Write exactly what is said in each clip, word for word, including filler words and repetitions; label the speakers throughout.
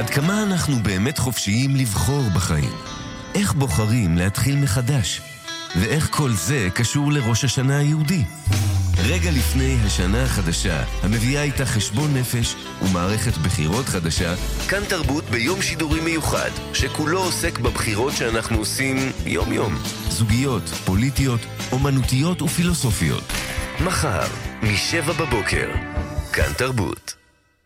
Speaker 1: עד כמה אנחנו באמת חופשיים לבחור בחיים? איך בוחרים להתחיל מחדש? ואיך כל זה קשור לראש השנה היהודי? רגע לפני השנה החדשה, המביאה איתה חשבון נפש ומערכת בחירות חדשה, כאן תרבות ביום שידורי מיוחד, שכולו עוסק בבחירות שאנחנו עושים יום-יום. זוגיות, פוליטיות, אומנותיות ופילוסופיות. מחר, משבע בבוקר, כאן תרבות.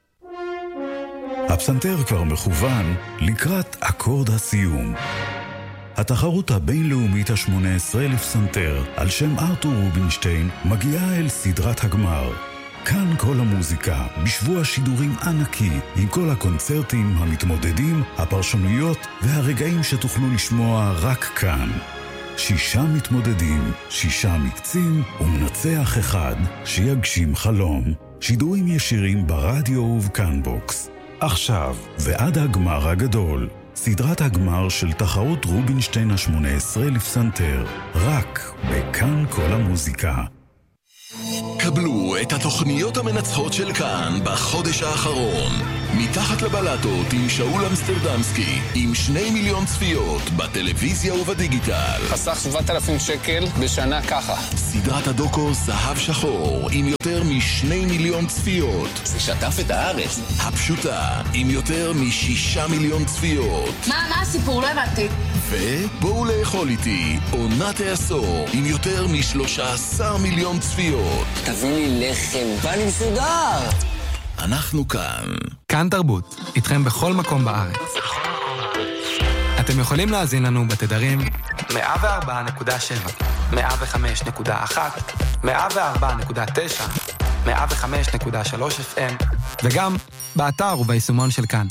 Speaker 2: הפסנתר כבר מכוון לקראת אקורד הסיום. התחרות הבינלאומית ה-שמונה עשרה לפסנתר על שם ארתור רובינשטיין מגיעה אל סדרת הגמר. כאן כל המוזיקה, בשבוע שידורים ענקי, עם כל הקונצרטים, המתמודדים, הפרשנויות והרגעים שתוכלו לשמוע רק כאן. שישה מתמודדים, שישה מקצים ומנצח אחד שיגשים חלום. שידורים ישירים ברדיו ובקאנבוקס. עכשיו ועד הגמר הגדול. סדרת הגמר של תחרות רובינשטיין ה-שמונה עשרה לפסנתר, רק בכאן כל המוזיקה.
Speaker 3: קבלו את התוכניות המנצחות של כאן בחודש האחרון. מתחת לבלטות עם שאול אמסטרדמסקי, עם שני מיליון צפיות בטלוויזיה ובדיגיטל.
Speaker 4: חסך שבעת אלפים שקל בשנה ככה.
Speaker 3: סדרת הדוקו זהב שחור עם יותר משני מיליון צפיות.
Speaker 4: זה שטף את הארץ.
Speaker 3: הפשוטה עם יותר משישה מיליון צפיות.
Speaker 5: מה, מה הסיפור? לא הבנתי.
Speaker 3: ובואו לאכול איתי עונת העשור עם יותר משלושה עשר מיליון צפיות.
Speaker 4: תביא לי לחם, בא לי מסודר.
Speaker 3: אנחנו כאן.
Speaker 6: כאן תרבות, איתכם בכל מקום בארץ. אתם יכולים להאזין לנו בתדרים מאה וארבע נקודה שבע, מאה וחמש נקודה אחת, מאה וארבע נקודה תשע, מאה וחמש נקודה שלוש אף אם, וגם באתר וביישומון של כאן.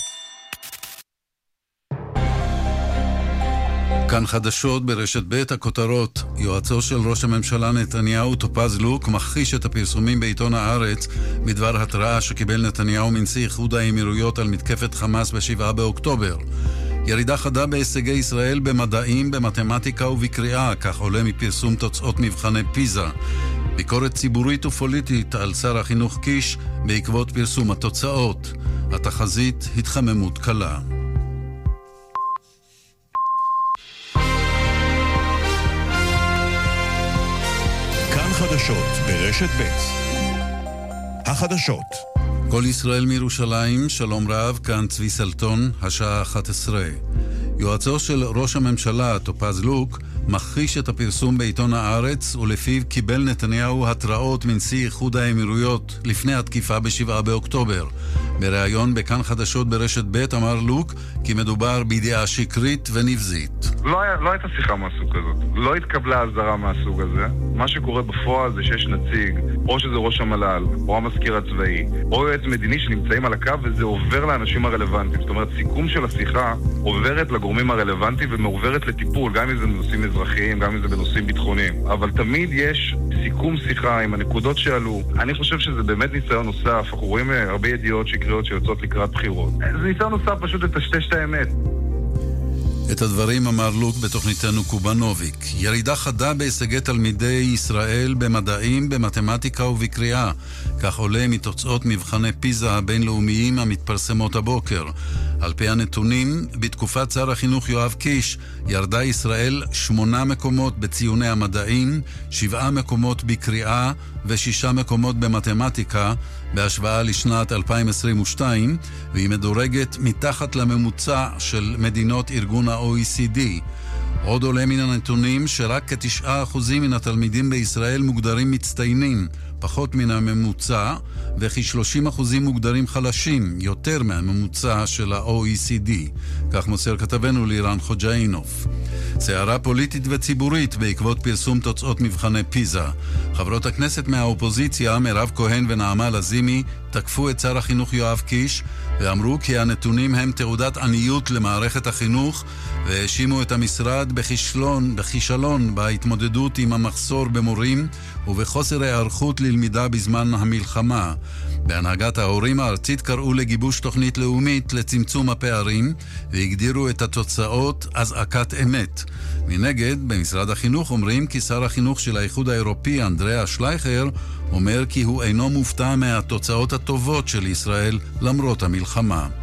Speaker 7: כאן חדשות ברשת ב' הכותרות. יועצו של ראש הממשלה נתניהו טופז לוק מכחיש את הפרסומים בעיתון הארץ בדבר התראה שקיבל נתניהו מנשיא איחוד האמירויות על מתקפת חמאס בשבעה באוקטובר. ירידה חדה בהישגי ישראל במדעים, במתמטיקה ובקריאה, כך עולה מפרסום תוצאות מבחני פיזה. ביקורת ציבורית ופוליטית על שר החינוך קיש בעקבות פרסום התוצאות. התחזית התחממות קלה.
Speaker 2: חדשות ברשת ב'. החדשות.
Speaker 7: כל ישראל מירושלים, שלום רב, כאן צבי סלטון, השעה אחת עשרה. יועצו של ראש הממשלה, טופז לוק, מכחיש את הפרסום בעיתון הארץ, ולפיו קיבל נתניהו התראות מנשיא איחוד האמירויות לפני התקיפה בשבעה באוקטובר. בריאיון בכאן חדשות ברשת ב' אמר לוק כי מדובר בידיעה שקרית ונבזית.
Speaker 8: לא, היה, לא הייתה שיחה מהסוג הזאת. לא התקבלה הסדרה מהסוג הזה. מה שקורה בפועל זה שיש נציג, או שזה ראש המל"ל, או המזכיר הצבאי, או יועץ מדיני שנמצאים על הקו, וזה עובר לאנשים הרלוונטיים. זאת אומרת, סיכום של השיחה עוברת לגורמים הרלוונטיים ומעוברת לטיפול, גם אם זה בנושאים אזרחיים, גם אם זה בנושאים ביטחוניים. אבל תמיד יש סיכום שיחה עם הנקודות שעלו. אני חושב שזה באמת ניסיון נוסף. אנחנו רואים הרבה ידיעות שקריות שיוצאות לקראת בחירות. זה ניסיון נוסף פשוט לטשטש את האמת.
Speaker 7: את הדברים אמר לוק בתוכניתנו קובנוביק. ירידה חדה בהישגי תלמידי ישראל במדעים, במתמטיקה ובקריאה. כך עולה מתוצאות מבחני פיזה הבינלאומיים המתפרסמות הבוקר. על פי הנתונים, בתקופת שר החינוך יואב קיש, ירדה ישראל שמונה מקומות בציוני המדעים, שבעה מקומות בקריאה ושישה מקומות במתמטיקה, בהשוואה לשנת אלפיים עשרים ושתיים, והיא מדורגת מתחת לממוצע של מדינות ארגון ה-או אי סי די. עוד עולה מן הנתונים שרק כתשעה אחוזים מן התלמידים בישראל מוגדרים מצטיינים, פחות מן הממוצע, וכ-שלושים אחוזים מוגדרים חלשים, יותר מהממוצע של ה-או אי סי די. כך מוסר כתבנו לירן חוג'אינוף. סערה פוליטית וציבורית בעקבות פרסום תוצאות מבחני פיזה. חברות הכנסת מהאופוזיציה, מירב כהן ונעמה לזימי, תקפו את שר החינוך יואב קיש, ואמרו כי הנתונים הם תעודת עניות למערכת החינוך, והאשימו את המשרד בכישלון, בכישלון בהתמודדות עם המחסור במורים, ובחוסר הערכות ללמידה בזמן המלחמה. בהנהגת ההורים הארצית קראו לגיבוש תוכנית לאומית לצמצום הפערים, והגדירו את התוצאות אזעקת אמת. מנגד, במשרד החינוך אומרים כי שר החינוך של האיחוד האירופי, אנדריאה שלייכר, אומר כי הוא אינו מופתע מהתוצאות הטובות של ישראל למרות המלחמה.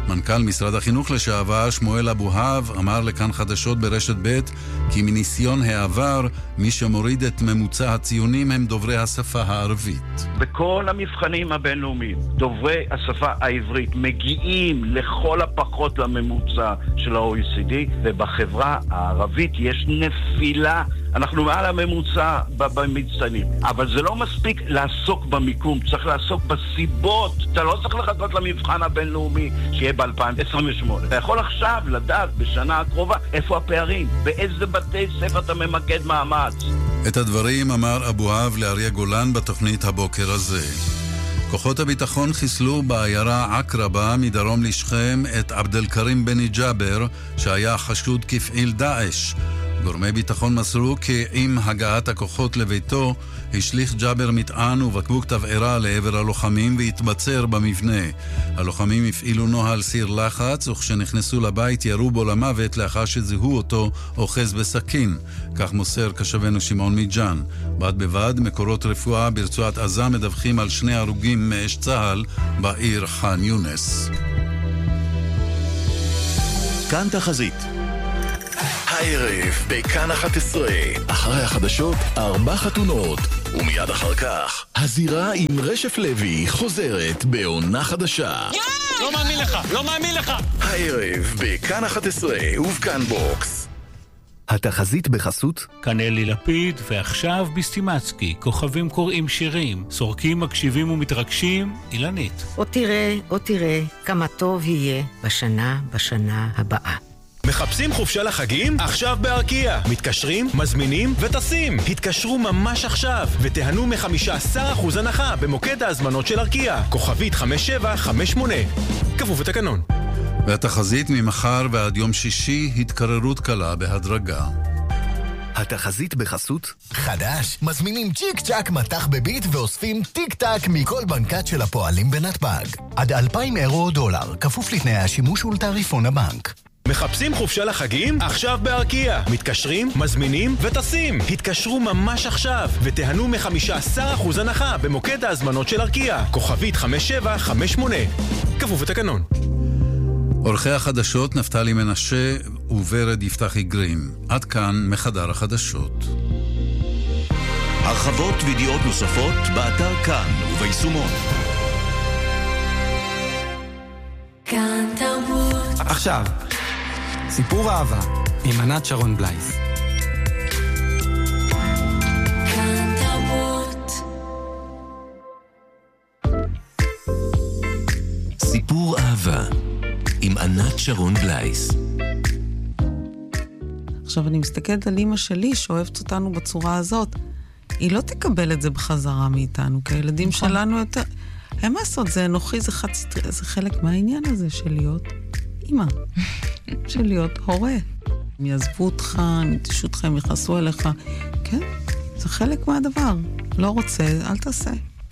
Speaker 7: מנכ"ל משרד החינוך לשעבר שמואל אבוהב אמר לכאן חדשות ברשת ב' כי מניסיון העבר מי שמוריד את ממוצע הציונים הם דוברי השפה הערבית.
Speaker 5: בכל המבחנים הבינלאומיים דוברי השפה העברית מגיעים לכל הפחות לממוצע של ה-או אי סי די, ובחברה הערבית יש נפילה. אנחנו מעל הממוצע במצטיינים, אבל זה לא מספיק לעסוק במיקום, צריך לעסוק בסיבות. אתה לא צריך לחכות למבחן הבינלאומי שיהיה ב-אלפיים עשרים ושמונה. אתה יכול עכשיו לדעת בשנה הקרובה איפה הפערים, באיזה בתי ספר אתה ממקד מאמץ.
Speaker 7: את הדברים אמר אבוהב לאריה גולן בתוכנית הבוקר הזה. כוחות הביטחון חיסלו בעיירה עקרבה מדרום לשכם את עבד אל-כרים בני ג'אבר שהיה חשוד כפעיל דאעש. גורמי ביטחון מסרו כי עם הגעת הכוחות לביתו השליך ג'אבר מטען ובקבוק תבערה לעבר הלוחמים והתבצר במבנה. הלוחמים הפעילו נוהל סיר לחץ וכשנכנסו לבית ירו בו למוות לאחר שזיהו אותו אוחז בסכין. כך מוסר קשבנו שמעון מיג'אן. בד בבד מקורות רפואה ברצועת עזה מדווחים על שני הרוגים מאש צהל בעיר חאן יונס.
Speaker 3: כאן תחזית הערב בכאן אחת עשרה, אחרי החדשות ארבע חתונות, ומיד אחר כך הזירה עם רשף לוי חוזרת בעונה חדשה.
Speaker 9: לא מאמין לך, לא מאמין לך.
Speaker 3: הערב בכאן אחת עשרה ובכאן בוקס.
Speaker 10: התחזית בחסות
Speaker 11: כאן אלי לפיד, ועכשיו בסטימצקי, כוכבים קוראים שירים, סורקים מקשיבים ומתרגשים, אילנית.
Speaker 12: או תראה, או תראה, כמה טוב יהיה בשנה, בשנה הבאה.
Speaker 9: מחפשים חופשה לחגים? עכשיו בארקיע. מתקשרים, מזמינים וטסים. התקשרו ממש עכשיו ותיהנו מ-חמישה עשר אחוז הנחה במוקד ההזמנות של ארקיע. כוכבית חמש שבע חמש שמונה. כפוף לתקנון.
Speaker 7: והתחזית ממחר ועד יום שישי התקררות קלה בהדרגה.
Speaker 10: התחזית בחסות חדש, מזמינים צ'יק צ'ק מתח בביט ואוספים טיק טק מכל בנקת של הפועלים בנתב"ג. עד אלפיים אירו או דולר, כפוף לתנאי השימוש ולתעריפון הבנק.
Speaker 9: מחפשים חופשה לחגים? עכשיו בארקיע. מתקשרים, מזמינים וטסים. התקשרו ממש עכשיו ותיהנו מ-חמישה עשר אחוז הנחה במוקד ההזמנות של ארקיע. כוכבית חמש שבע חמש שמונה. כפוף לתקנון.
Speaker 7: עורכי החדשות נפתלי מנשה וורד יפתחי גרים. עד כאן מחדר החדשות.
Speaker 1: הרחבות וידיעות נוספות באתר כאן וביישומון.
Speaker 13: כאן תרבות.
Speaker 6: עכשיו סיפור אהבה עם ענת שרון בלייס.
Speaker 13: כאן תרבות.
Speaker 1: סיפור אהבה עם ענת שרון בלייס.
Speaker 14: עכשיו אני מסתכלת על אמא שלי שאוהבת אותנו בצורה הזאת. היא לא תקבל את זה בחזרה מאיתנו, כי הילדים נכון. שלנו יותר... אין מה לעשות, זה אנוכי, זה, חצ... זה חלק מהעניין הזה של להיות אמא, של להיות הורה. הם יעזבו אותך, הם יתשו אותך, הם יחסו אליך. כן, זה חלק מהדבר. לא רוצה, אל תעשה.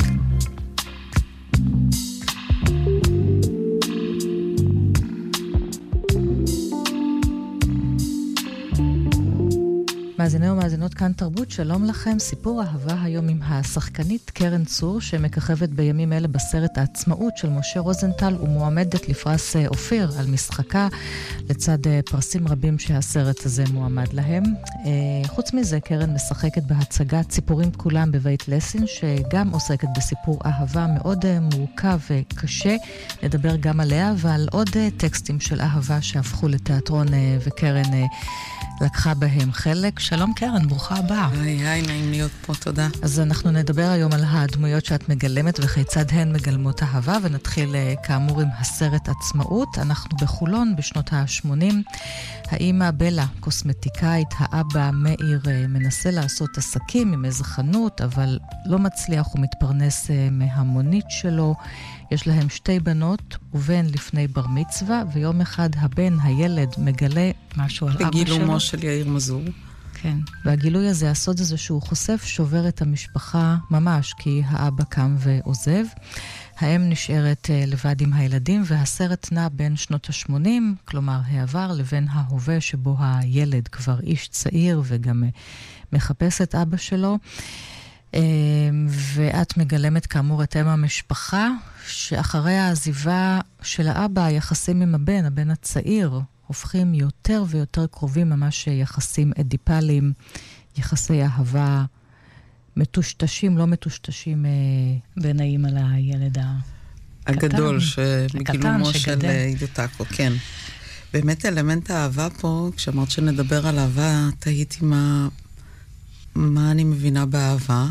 Speaker 15: מאזיני ומאזינות כאן תרבות, שלום לכם. סיפור אהבה היום עם השחקנית קרן צור, שמככבת בימים אלה בסרט העצמאות של משה רוזנטל, ומועמדת לפרס אופיר על משחקה, לצד פרסים רבים שהסרט הזה מועמד להם. חוץ מזה, קרן משחקת בהצגת ציפורים כולם בבית לסין, שגם עוסקת בסיפור אהבה מאוד מורכב וקשה. נדבר גם עליה ועל עוד טקסטים של אהבה שהפכו לתיאטרון, וקרן לקחה בהם חלק. שלום קרן, ברוכה הבאה.
Speaker 14: היי, היי, נעים להיות פה, תודה.
Speaker 15: אז אנחנו נדבר היום על הדמויות שאת מגלמת וכיצד הן מגלמות אהבה, ונתחיל כאמור עם הסרט עצמאות. אנחנו בחולון בשנות ה-שמונים. האמא בלה, קוסמטיקאית, האבא מאיר מנסה לעשות עסקים עם איזה חנות, אבל לא מצליח ומתפרנס מהמונית שלו. יש להם שתי בנות ובן לפני בר מצווה, ויום אחד הבן, הילד, מגלה משהו על אבא שלו.
Speaker 14: בגילומו של יאיר מזור.
Speaker 15: כן, והגילוי הזה, הסוד הזה שהוא חושף, שובר את המשפחה ממש, כי האבא קם ועוזב. האם נשארת לבד עם הילדים, והסרט נע בין שנות ה-שמונים, כלומר העבר, לבין ההווה שבו הילד כבר איש צעיר וגם מחפש את אבא שלו. ואת מגלמת כאמור את אם המשפחה, שאחרי העזיבה של האבא, היחסים עם הבן, הבן הצעיר, הופכים יותר ויותר קרובים, ממש יחסים אדיפליים, יחסי אהבה, מטושטשים, לא מטושטשים בין האמא לילד
Speaker 14: הגדול, שבגילומו של עידו טקו, כן. באמת אלמנט האהבה פה, כשאמרת שנדבר על אהבה, תהיתי מה, מה אני מבינה באהבה.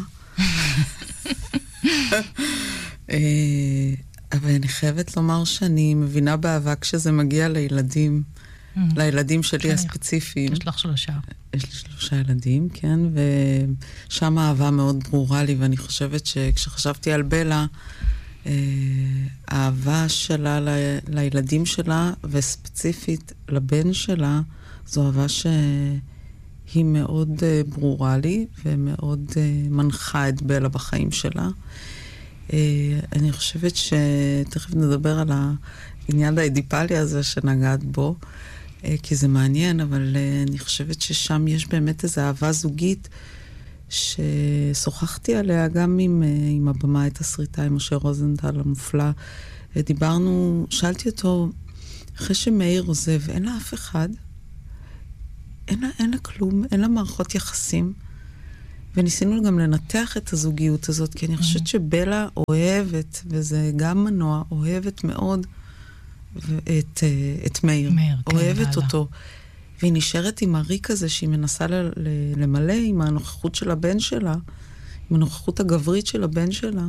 Speaker 14: אבל אני חייבת לומר שאני מבינה באהבה כשזה מגיע לילדים, לילדים שלי הספציפיים.
Speaker 15: יש לך שלושה.
Speaker 14: יש לי שלושה ילדים, כן, ושם האהבה מאוד ברורה לי, ואני חושבת שכשחשבתי על בלה, האהבה שלה לילדים שלה, וספציפית לבן שלה, זו אהבה שהיא מאוד ברורה לי, ומאוד מנחה את בלה בחיים שלה. אני חושבת שתכף נדבר על העניין האדיפלי הזה שנגעת בו, כי זה מעניין, אבל אני חושבת ששם יש באמת איזו אהבה זוגית ששוחחתי עליה גם עם, עם הבמה את הסריטה, עם משה רוזנטל המופלא. דיברנו, שאלתי אותו, אחרי שמאיר עוזב, אין לה אף אחד, אין לה, אין לה כלום, אין לה מערכות יחסים, וניסינו גם לנתח את הזוגיות הזאת, כי אני חושבת שבלה אוהבת, וזה גם מנוע, אוהבת מאוד את, את מאיר, מאיר אוהבת כן, אותו. והיא נשארת עם הריק הזה שהיא מנסה ל- ל- למלא עם הנוכחות של הבן שלה, עם הנוכחות הגברית של הבן שלה.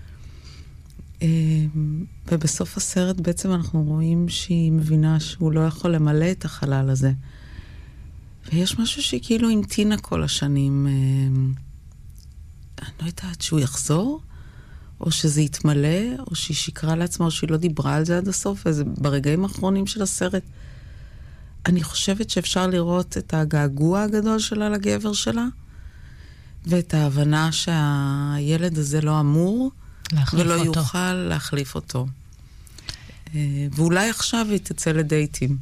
Speaker 14: ובסוף הסרט בעצם אנחנו רואים שהיא מבינה שהוא לא יכול למלא את החלל הזה. ויש משהו שהיא כאילו המתינה כל השנים. אני לא יודעת, שהוא יחזור, או שזה יתמלא, או שהיא שיקרה לעצמה, או שהיא לא דיברה על זה עד הסוף, וזה ברגעים האחרונים של הסרט. אני חושבת שאפשר לראות את הגעגוע הגדול שלה לגבר שלה, ואת ההבנה שהילד הזה לא אמור, ולא אותו. יוכל להחליף אותו. ואולי עכשיו היא תצא לדייטים.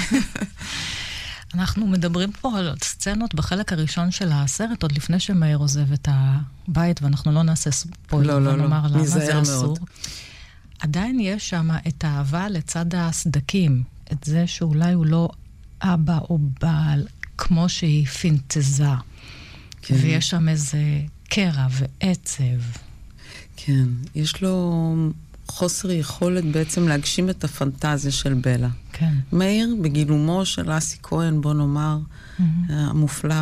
Speaker 15: אנחנו מדברים פה על סצנות בחלק הראשון של הסרט, עוד לפני שמאיר עוזב את הבית, ואנחנו לא נעשה ספוילר,
Speaker 14: לא, לא,
Speaker 15: ונאמר
Speaker 14: לא.
Speaker 15: למה זה אסור. עדיין יש שם את האהבה לצד הסדקים, את זה שאולי הוא לא אבא או בעל, כמו שהיא פינטזה. כן. ויש שם איזה קרע ועצב.
Speaker 14: כן, יש לו חוסר יכולת בעצם להגשים את הפנטזיה של בלה.
Speaker 15: כן.
Speaker 14: מאיר, בגילומו של אסי כהן, בוא נאמר, mm-hmm. המופלא,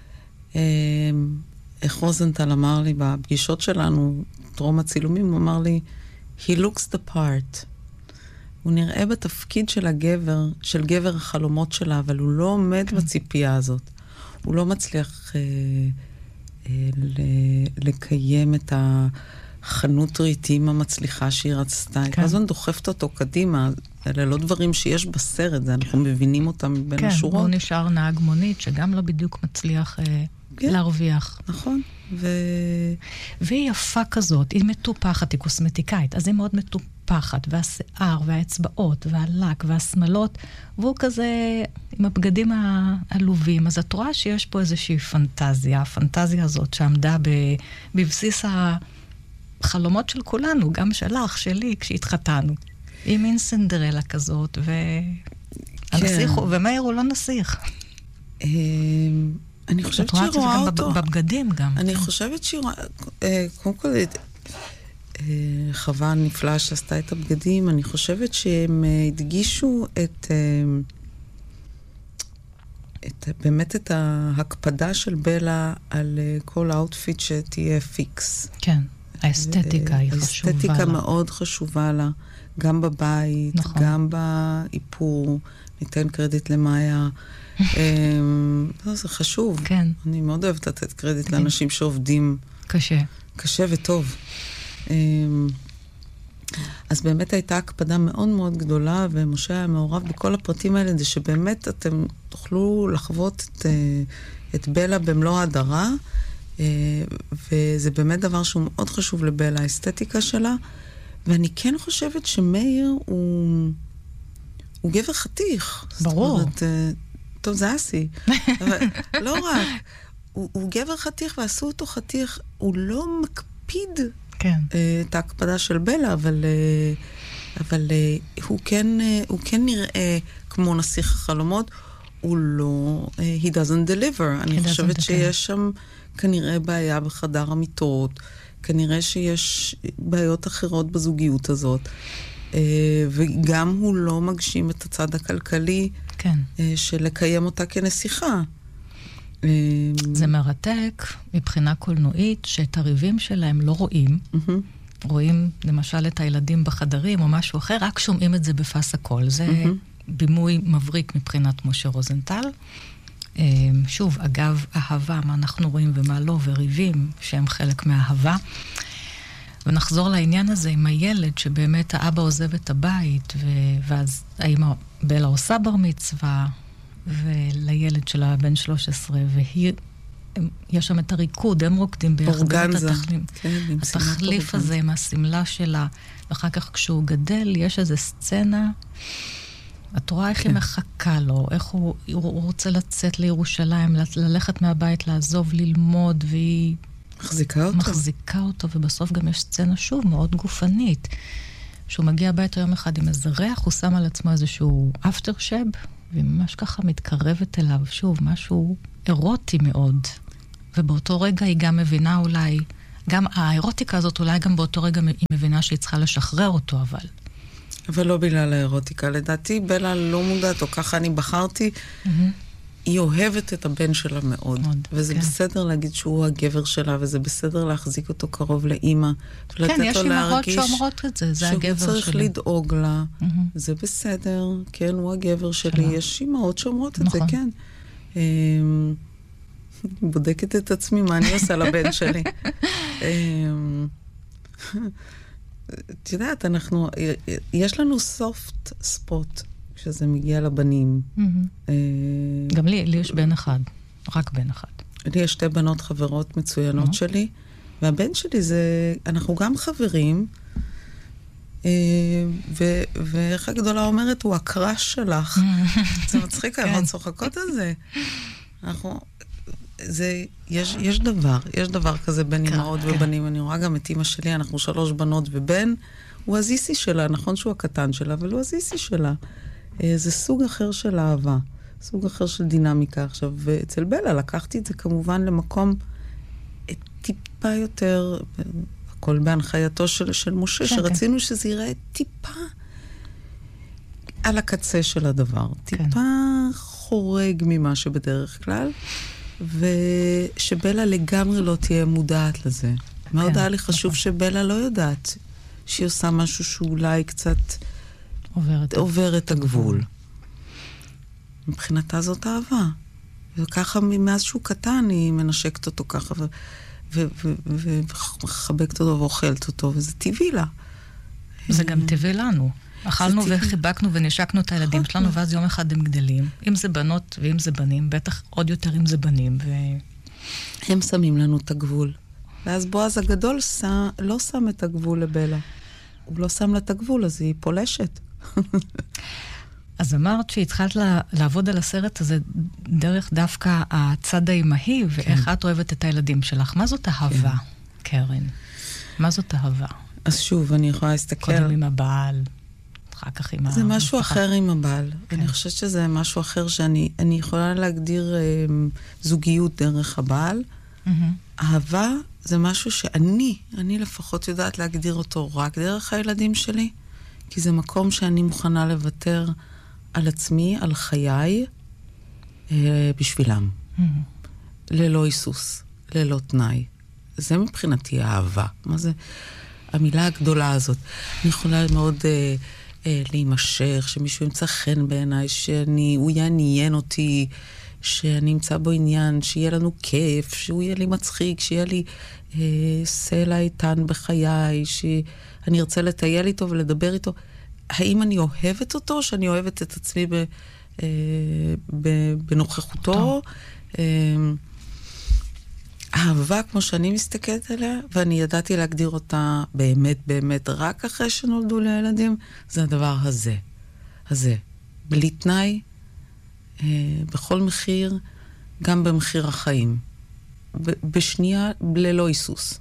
Speaker 14: איך רוזנטל אמר לי בפגישות שלנו, טרום הצילומים, הוא אמר לי, he looks the part. הוא נראה בתפקיד של הגבר, של גבר החלומות שלה, אבל הוא לא עומד כן. בציפייה הזאת. הוא לא מצליח אה, אה, ל- לקיים את החנות רהיטים המצליחה שהיא רצתה. כן. אז אני דוחפת אותו קדימה. אלה לא דברים שיש בסרט, זה אנחנו מבינים אותם בין
Speaker 15: כן,
Speaker 14: השורות.
Speaker 15: כן, הוא נשאר נהג מונית, שגם לא בדיוק מצליח אה, כן. להרוויח.
Speaker 14: נכון. ו...
Speaker 15: והיא יפה כזאת, היא מטופחת, היא קוסמטיקאית, אז היא מאוד מטופחת, והשיער, והאצבעות, והלק, והשמלות, והוא כזה עם הבגדים העלובים. אז את רואה שיש פה איזושהי פנטזיה, הפנטזיה הזאת שעמדה בבסיס החלומות של כולנו, גם שלך, שלי, כשהתחתנו. היא מין סינדרלה כזאת, והנסיך, כן. ומאיר הוא לא נסיך.
Speaker 14: אני חושבת שהיא רואה אותו.
Speaker 15: בבגדים גם.
Speaker 14: אני חושבת שהיא רואה, קודם כל, חווה נפלאה שעשתה את הבגדים, אני חושבת שהם הדגישו את, את באמת את ההקפדה של בלה על כל האוטפיט שתהיה פיקס.
Speaker 15: כן, האסתטיקה היא חשובה לה.
Speaker 14: האסתטיקה מאוד חשובה לה, גם בבית, נכון. גם באיפור, ניתן קרדיט למאיה. זה חשוב.
Speaker 15: כן.
Speaker 14: אני מאוד אוהבת לתת קרדיט לאנשים שעובדים
Speaker 15: קשה.
Speaker 14: קשה וטוב. אז באמת הייתה הקפדה מאוד מאוד גדולה, ומשה היה מעורב בכל הפרטים האלה, זה שבאמת אתם תוכלו לחוות את, את בלה במלוא הדרה, וזה באמת דבר שהוא מאוד חשוב לבלה, האסתטיקה שלה, ואני כן חושבת שמאיר הוא, הוא גבר חתיך.
Speaker 15: ברור.
Speaker 14: זאת אומרת, טוב, זה אסי. אבל לא רק. הוא, הוא גבר חתיך, ועשו אותו חתיך, הוא לא מקפיד
Speaker 15: כן.
Speaker 14: את ההקפדה של בלה, אבל, אבל הוא, כן, הוא כן נראה כמו נסיך החלומות, הוא לא, he doesn't deliver. אני חושבת שיש שם כנראה בעיה בחדר המיטות, כנראה שיש בעיות אחרות בזוגיות הזאת, וגם הוא לא מגשים את הצד הכלכלי
Speaker 15: כן.
Speaker 14: של לקיים אותה כנסיכה.
Speaker 15: זה מרתק מבחינה קולנועית שאת הריבים שלהם לא רואים. רואים למשל את הילדים בחדרים או משהו אחר, רק שומעים את זה בפס הקול. זה בימוי מבריק מבחינת משה רוזנטל. שוב, אגב, אהבה, מה אנחנו רואים ומה לא, וריבים שהם חלק מהאהבה. ונחזור לעניין הזה עם הילד, שבאמת האבא עוזב את הבית, ואז האמא בלה עושה בר מצווה, ולילד שלה בן שלוש עשרה, והיא, יש שם את הריקוד, הם רוקדים ביחד.
Speaker 14: אורגנזה.
Speaker 15: כן, התחליף הזה עם הסמלה שלה, ואחר כך כשהוא גדל, יש איזו סצנה, את רואה איך היא מחכה לו, איך הוא, הוא רוצה לצאת לירושלים, ללכת מהבית, לעזוב, ללמוד, והיא
Speaker 14: מחזיקה אותו.
Speaker 15: מחזיקה אותו, ובסוף גם יש סצנה שוב מאוד גופנית. שהוא מגיע הביתה יום אחד עם איזה ריח, הוא שם על עצמו איזשהו אפטר שב, והיא ממש ככה מתקרבת אליו, שוב, משהו אירוטי מאוד. ובאותו רגע היא גם מבינה אולי, גם האירוטיקה הזאת אולי גם באותו רגע היא מבינה שהיא צריכה לשחרר אותו, אבל...
Speaker 14: אבל לא בגלל האירוטיקה. לדעתי, בלה לא מודעת, או ככה אני בחרתי, mm-hmm. היא אוהבת את הבן שלה מאוד. מאוד וזה כן. בסדר להגיד שהוא הגבר שלה, וזה בסדר להחזיק אותו קרוב לאמא.
Speaker 15: כן, יש אמהות שאומרות את זה, זה הגבר שלי.
Speaker 14: שהוא צריך לדאוג לה, mm-hmm. זה בסדר, כן, הוא הגבר שלי. שלה. יש אמהות שאומרות נכון. את זה, כן. אני בודקת את עצמי, מה אני עושה לבן שלי. את יודעת, אנחנו, יש לנו סופט ספוט כשזה מגיע לבנים.
Speaker 15: גם לי, לי יש בן אחד, רק בן אחד.
Speaker 14: לי יש שתי בנות חברות מצוינות שלי, והבן שלי זה, אנחנו גם חברים, ואיך הגדולה אומרת, הוא הקראש שלך. זה מצחיק, אנחנו צוחקות על זה. אנחנו... זה, יש, יש דבר, יש דבר כזה בין אמהות ובנים. אני רואה גם את אמא שלי, אנחנו שלוש בנות ובן, הוא הזיסי שלה, נכון שהוא הקטן שלה, אבל הוא הזיסי שלה. זה סוג אחר של אהבה, סוג אחר של דינמיקה. עכשיו, ואצל בלה לקחתי את זה כמובן למקום טיפה יותר, הכל בהנחייתו של, של משה, שרצינו שזה יראה טיפה על הקצה של הדבר, טיפה חורג ממה שבדרך כלל, ושבלה לגמרי לא תהיה מודעת לזה. מאוד היה לי חשוב שבלה לא יודעת שהיא עושה משהו שאולי קצת עובר את הגבול. מבחינתה זאת אהבה. וככה מאז שהוא קטן היא מנשקת אותו ככה ומחבקת אותו ואוכלת אותו, וזה טבעי לה.
Speaker 15: זה גם טבעי לנו. אכלנו וחיבקנו ונשקנו את הילדים שלנו, ואז יום אחד הם גדלים. אם זה בנות ואם זה בנים, בטח עוד יותר אם זה בנים.
Speaker 14: הם שמים לנו את הגבול. ואז בועז הגדול לא שם את הגבול לבלה. הוא לא שם לה את הגבול, אז היא פולשת.
Speaker 15: אז אמרת שהתחלת לעבוד על הסרט הזה דרך דווקא הצד האימהי, ואיך את אוהבת את הילדים שלך. מה זאת אהבה, קרן? מה זאת אהבה?
Speaker 14: אז שוב, אני יכולה להסתכל...
Speaker 15: קודם עם הבעל, אחר כך עם...
Speaker 14: זה משהו אחר עם הבעל. אני חושבת שזה משהו אחר שאני יכולה להגדיר זוגיות דרך הבעל. אהבה זה משהו שאני, אני לפחות יודעת להגדיר אותו רק דרך הילדים שלי, כי זה מקום שאני מוכנה לוותר על עצמי, על חיי, אה, בשבילם. Mm-hmm. ללא היסוס, ללא תנאי. זה מבחינתי האהבה. מה זה? המילה הגדולה הזאת. אני יכולה מאוד אה, אה, להימשך, שמישהו ימצא חן בעיניי, שהוא יעניין אותי, שאני אמצא בו עניין, שיהיה לנו כיף, שהוא יהיה לי מצחיק, שיהיה לי אה, סלע איתן בחיי, שאני ארצה לטייל איתו ולדבר איתו. האם אני אוהבת אותו, שאני אוהבת את עצמי ב, אה, ב, בנוכחותו? אה, אהבה, כמו שאני מסתכלת עליה, ואני ידעתי להגדיר אותה באמת, באמת, רק אחרי שנולדו לי הילדים, זה הדבר הזה. הזה. בלי תנאי, אה, בכל מחיר, גם במחיר החיים. בשנייה ללא היסוס.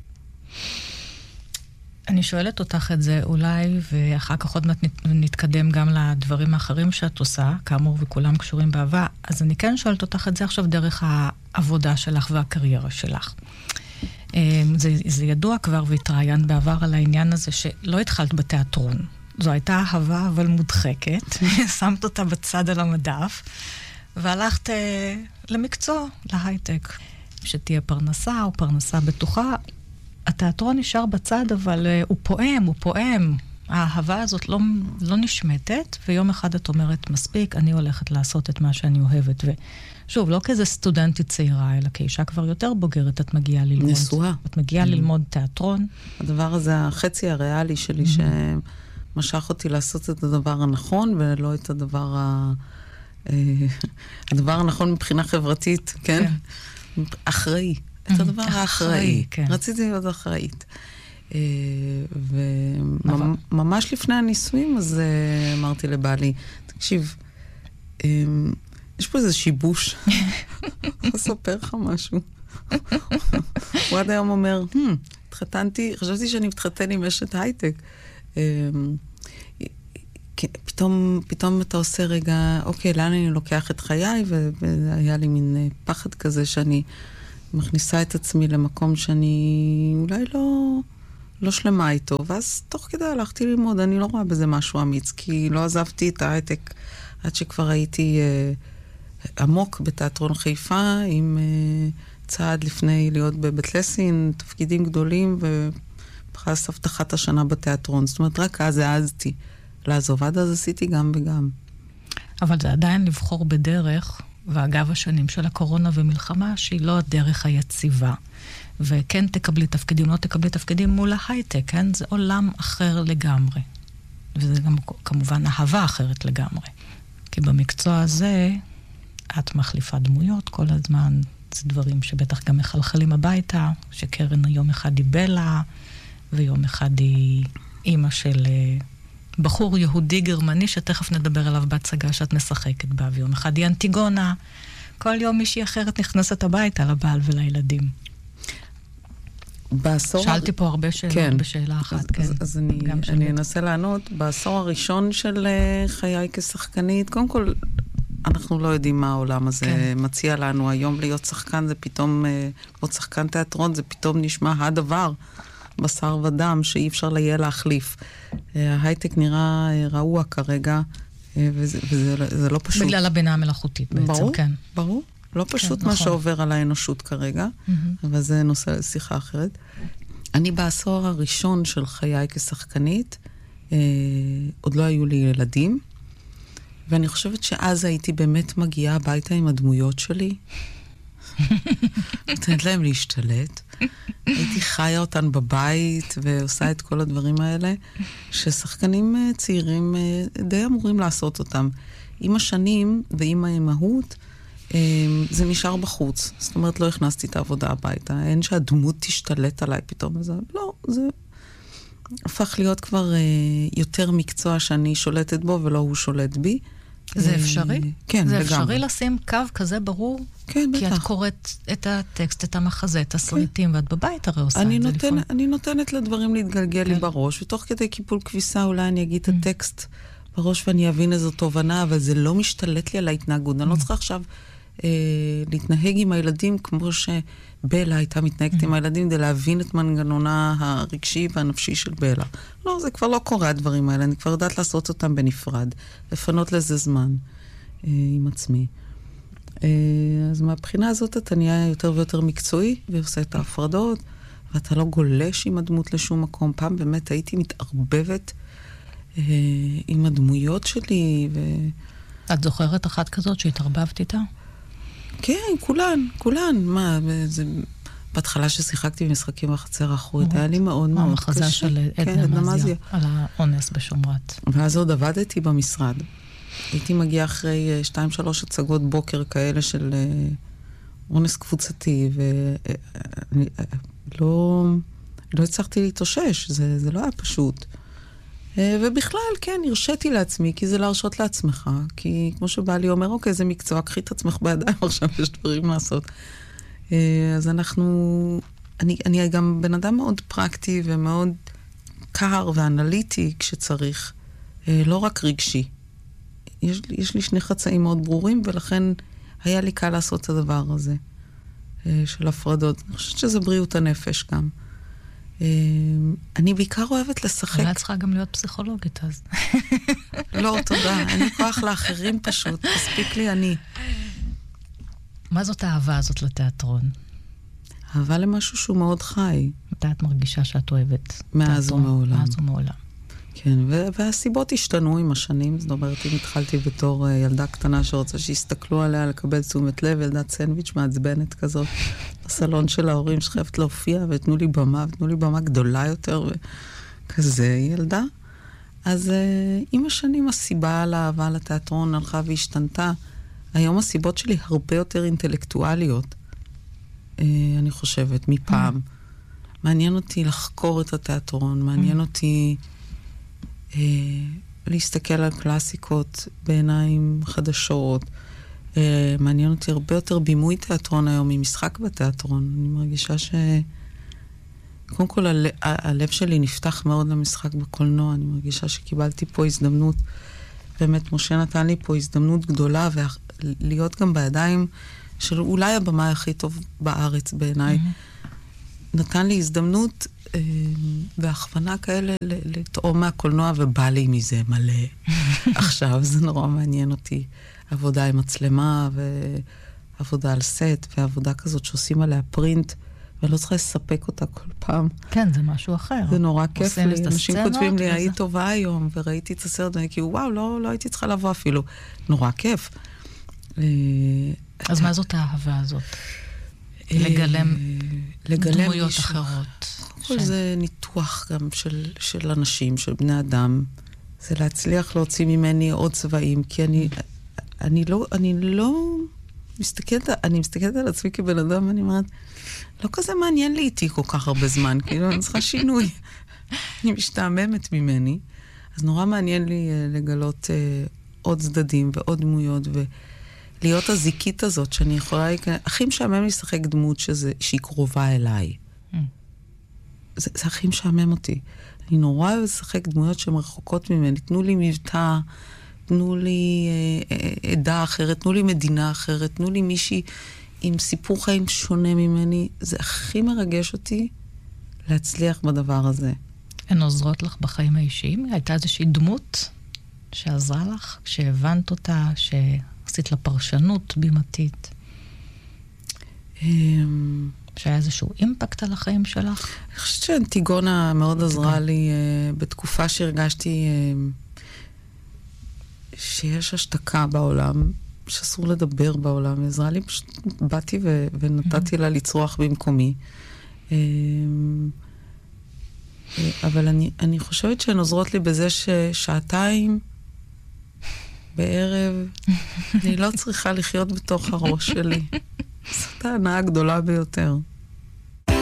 Speaker 15: אני שואלת אותך את זה אולי, ואחר כך עוד מעט נתקדם גם לדברים האחרים שאת עושה, כאמור וכולם קשורים באהבה, אז אני כן שואלת אותך את זה עכשיו דרך העבודה שלך והקריירה שלך. זה, זה ידוע כבר והתראיינת בעבר על העניין הזה שלא התחלת בתיאטרון. זו הייתה אהבה אבל מודחקת, שמת אותה בצד על המדף, והלכת אה, למקצוע, להייטק. שתהיה פרנסה או פרנסה בטוחה. התיאטרון נשאר בצד, אבל uh, הוא פועם, הוא פועם. האהבה הזאת לא, לא נשמטת, ויום אחד את אומרת, מספיק, אני הולכת לעשות את מה שאני אוהבת. ושוב, לא כאיזה סטודנטית צעירה, אלא כאישה כבר יותר בוגרת, את מגיעה ללמוד.
Speaker 14: נשואה.
Speaker 15: את מגיעה mm. ללמוד תיאטרון.
Speaker 14: הדבר הזה, החצי הריאלי שלי, mm-hmm. שמשך אותי לעשות את הדבר הנכון, ולא את הדבר ה... הדבר הנכון מבחינה חברתית, כן? כן. אחראי. את הדבר האחראי. כן. רציתי להיות אחראית. וממש לפני הנישואים, אז אמרתי לבעלי, תקשיב, יש פה איזה שיבוש. אני אספר לך משהו. הוא עד היום אומר, התחתנתי, חשבתי שאני מתחתן עם אשת הייטק. פתאום, פתאום אתה עושה רגע, אוקיי, לאן אני לוקח את חיי? והיה לי מין פחד כזה שאני מכניסה את עצמי למקום שאני אולי לא, לא שלמה איתו. ואז תוך כדי הלכתי ללמוד, אני לא רואה בזה משהו אמיץ, כי לא עזבתי את ההייטק עד שכבר הייתי אה, עמוק בתיאטרון חיפה, עם אה, צעד לפני להיות בבית לסין, תפקידים גדולים, ובכלל הבטחת השנה בתיאטרון. זאת אומרת, רק אז העזתי לעזוב. עד אז עשיתי גם וגם.
Speaker 15: אבל זה עדיין לבחור בדרך, ואגב השנים של הקורונה ומלחמה, שהיא לא הדרך היציבה. וכן תקבלי תפקידים, לא תקבלי תפקידים מול ההייטק, כן? זה עולם אחר לגמרי. וזה גם כמובן אהבה אחרת לגמרי. כי במקצוע הזה, את מחליפה דמויות כל הזמן. זה דברים שבטח גם מחלחלים הביתה, שקרן יום אחד היא בלה, ויום אחד היא אימא של בחור יהודי גרמני, שתכף נדבר עליו בהצגה שאת משחקת בה, ויום אחד היא אנטיגונה. כל יום מישהי אחרת נכנסת הביתה לבעל ולילדים.
Speaker 14: בעשור...
Speaker 15: שאלתי פה הרבה שאלות כן. בשאלה אחת.
Speaker 14: אז,
Speaker 15: כן.
Speaker 14: אז, אז אני, אני אנסה לענות. בעשור הראשון של חיי כשחקנית, קודם כל, אנחנו לא יודעים מה העולם הזה כן. מציע לנו. היום להיות שחקן זה פתאום, להיות שחקן תיאטרון זה פתאום נשמע הדבר. בשר ודם שאי אפשר יהיה להחליף. ההייטק נראה רעוע כרגע, וזה, וזה זה לא פשוט.
Speaker 15: בגלל הבינה המלאכותית בעצם,
Speaker 14: ברור,
Speaker 15: כן.
Speaker 14: ברור. לא פשוט
Speaker 15: כן,
Speaker 14: מה
Speaker 15: נכון.
Speaker 14: שעובר על האנושות כרגע, mm-hmm. אבל זה נושא לשיחה אחרת. אני בעשור הראשון של חיי כשחקנית, אה, עוד לא היו לי ילדים, ואני חושבת שאז הייתי באמת מגיעה הביתה עם הדמויות שלי, נותנת להם להשתלט. הייתי חיה אותן בבית ועושה את כל הדברים האלה, ששחקנים צעירים די אמורים לעשות אותם. עם השנים ועם האימהות, זה נשאר בחוץ. זאת אומרת, לא הכנסתי את העבודה הביתה. אין שהדמות תשתלט עליי פתאום. זה, לא, זה הפך להיות כבר יותר מקצוע שאני שולטת בו ולא הוא שולט בי.
Speaker 15: זה אפשרי?
Speaker 14: כן,
Speaker 15: זה
Speaker 14: לגמרי.
Speaker 15: אפשרי לשים קו כזה ברור?
Speaker 14: כן, בטח.
Speaker 15: כי את קוראת את הטקסט, את המחזה, את הסרטים, ואת בבית הרי עושה את זה
Speaker 14: נותן,
Speaker 15: לפעמים.
Speaker 14: אני נותנת לדברים להתגלגל לי בראש, ותוך כדי קיפול כביסה אולי אני אגיד את הטקסט בראש ואני אבין איזו תובנה, אבל זה לא משתלט לי על ההתנהגות. אני לא צריכה עכשיו אה, להתנהג עם הילדים כמו שבלה הייתה מתנהגת עם הילדים, כדי להבין את מנגנונה הרגשי והנפשי של בלה. לא, זה כבר לא קורה הדברים האלה, אני כבר יודעת לעשות אותם בנפרד, לפנות לזה זמן אה, עם עצמי. אה, אז מהבחינה הזאת אתה נהיה יותר ויותר מקצועי, ועושה את ההפרדות, ואתה לא גולש עם הדמות לשום מקום. פעם באמת הייתי מתערבבת אה, עם הדמויות שלי. ו...
Speaker 15: את זוכרת אחת כזאת שהתערבבת איתה?
Speaker 14: כן, כולן, כולן. מה, זה... בהתחלה ששיחקתי במשחקים בחצר האחורית, היה לי מאוד מאוד קשה.
Speaker 15: המחזה של עדנה מזיה, על האונס בשומרת.
Speaker 14: ואז עוד עבדתי במשרד. הייתי מגיעה אחרי שתיים, שלוש הצגות בוקר כאלה של אונס קבוצתי, ולא לא הצלחתי להתאושש, זה, זה לא היה פשוט. ובכלל, כן, הרשיתי לעצמי, כי זה להרשות לעצמך, כי כמו שבא לי אומר, אוקיי, זה מקצוע, קחי את עצמך בידיים, עכשיו יש דברים לעשות. אז אנחנו, אני, אני גם בן אדם מאוד פרקטי ומאוד קר ואנליטי כשצריך, לא רק רגשי. יש, יש לי שני חצאים מאוד ברורים, ולכן היה לי קל לעשות את הדבר הזה של הפרדות. אני חושבת שזה בריאות הנפש גם. אני בעיקר אוהבת לשחק.
Speaker 15: אבל את צריכה גם להיות פסיכולוגית אז.
Speaker 14: לא, תודה. אין לי כוח לאחרים פשוט. תספיק לי אני.
Speaker 15: מה זאת האהבה הזאת לתיאטרון?
Speaker 14: אהבה למשהו שהוא מאוד חי.
Speaker 15: מתי את מרגישה שאת אוהבת?
Speaker 14: מאז ומעולם.
Speaker 15: מאז ומעולם.
Speaker 14: כן, והסיבות השתנו עם השנים. זאת אומרת, אם התחלתי בתור ילדה קטנה שרוצה שיסתכלו עליה לקבל תשומת לב, ילדת סנדוויץ' מעצבנת כזאת, בסלון של ההורים שחייבת להופיע, ותנו לי במה, ותנו לי במה גדולה יותר, וכזה ילדה. אז עם השנים הסיבה לאהבה לתיאטרון הלכה והשתנתה. היום הסיבות שלי הרבה יותר אינטלקטואליות, אני חושבת, מפעם. מעניין אותי לחקור את התיאטרון, מעניין אותי אה, להסתכל על קלאסיקות בעיניים חדשות. אה, מעניין אותי הרבה יותר בימוי תיאטרון היום ממשחק בתיאטרון. אני מרגישה ש... קודם כל, הל... הלב שלי נפתח מאוד למשחק בקולנוע. אני מרגישה שקיבלתי פה הזדמנות. באמת, משה נתן לי פה הזדמנות גדולה, ולהיות גם בידיים של אולי הבמה הכי טוב בארץ בעיניי. Mm-hmm. נתן לי הזדמנות אה, והכוונה כאלה לטעום מהקולנוע, ובא לי מזה מלא. עכשיו זה נורא מעניין אותי. עבודה עם מצלמה, ועבודה על סט, ועבודה כזאת שעושים עליה פרינט, ולא צריכה לספק אותה כל פעם.
Speaker 15: כן, זה משהו אחר.
Speaker 14: זה נורא כיף לי. אנשים כותבים לי, היית טובה היום, וראיתי את הסרט, ואני כאילו, וואו, לא, לא הייתי צריכה לבוא אפילו. נורא כיף.
Speaker 15: אז מה זאת האהבה הזאת? לגלם דמויות אחרות.
Speaker 14: כל זה ניתוח גם של, של אנשים, של בני אדם. זה להצליח להוציא ממני עוד צבעים, כי אני, אני לא, אני לא מסתכלת, אני מסתכלת על עצמי כבן אדם, ואני אומרת, לא כזה מעניין לי איתי כל כך הרבה זמן, כאילו אני צריכה שינוי. אני משתעממת ממני. אז נורא מעניין לי לגלות uh, עוד צדדים ועוד דמויות, ולהיות הזיקית הזאת שאני יכולה... הכי משעמם לשחק דמות שזה, שהיא קרובה אליי. Mm. זה, זה הכי משעמם אותי. אני נורא אוהב לשחק דמויות שהן רחוקות ממני. תנו לי מבטא, תנו לי אה, אה, עדה אחרת, תנו לי מדינה אחרת, תנו לי מישהי עם סיפור חיים שונה ממני. זה הכי מרגש אותי להצליח בדבר הזה.
Speaker 15: הן עוזרות לך בחיים האישיים? הייתה איזושהי דמות שעזרה לך, שהבנת אותה, שעשית לה פרשנות בימתית? שהיה איזשהו אימפקט על החיים שלך?
Speaker 14: אני חושבת שאנטיגונה מאוד עזרה לי בתקופה שהרגשתי שיש השתקה בעולם, שאסור לדבר בעולם. עזרה לי, פשוט באתי ונתתי לה לצרוח במקומי. אבל אני, אני חושבת שהן עוזרות לי בזה ששעתיים בערב אני לא צריכה לחיות בתוך הראש שלי. זאת ההנאה הגדולה ביותר.